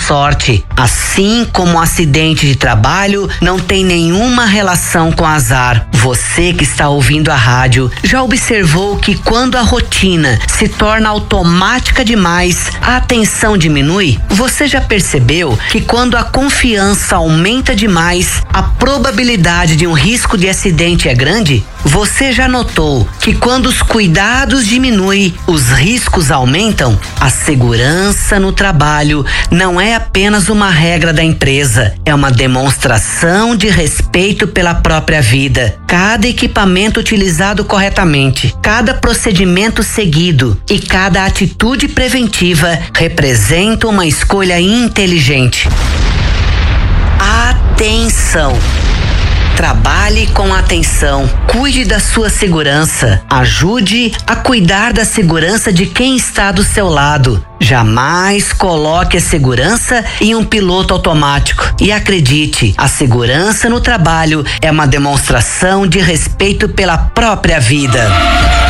sorte. Assim como um acidente de trabalho não tem nenhuma relação com azar. Você que está ouvindo a rádio já observou que quando a rotina se torna automática demais, a atenção diminui? Você já percebeu que quando a confiança aumenta demais, a probabilidade de um risco de acidente é grande? Você já notou que quando os cuidados diminuem, os riscos aumentam? A segurança no trabalho não é apenas uma regra da empresa, é uma demonstração de respeito pela própria vida. Cada equipamento utilizado corretamente, cada procedimento seguido e cada atitude preventiva representa uma escolha inteligente. Atenção! Trabalhe com atenção, cuide da sua segurança, ajude a cuidar da segurança de quem está do seu lado. Jamais coloque a segurança em um piloto automático. E acredite, a segurança no trabalho é uma demonstração de respeito pela própria vida.